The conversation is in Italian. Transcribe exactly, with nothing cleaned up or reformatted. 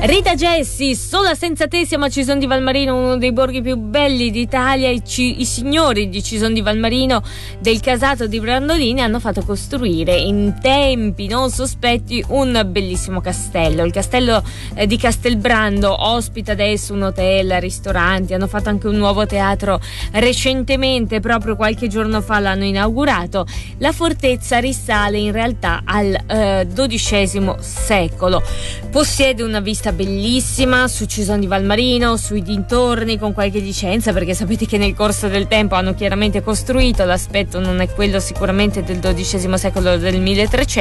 Rita Gessi, Sola senza te, siamo a Cison di Valmarino, uno dei borghi più belli d'Italia. I, ci, i signori di Cison di Valmarino, del casato di Brandolini, hanno fatto costruire in tempi non sospetti un bellissimo castello. Il castello eh, di Castelbrando ospita adesso un hotel, ristoranti, hanno fatto anche un nuovo teatro recentemente, proprio qualche giorno fa l'hanno inaugurato. La fortezza risale in realtà al eh, dodicesimo secolo, possiede una vista bellissima su Cison di Valmarino, sui dintorni, con qualche licenza, perché sapete che nel corso del tempo hanno chiaramente costruito, l'aspetto non è quello sicuramente del dodicesimo secolo, del milletrecento.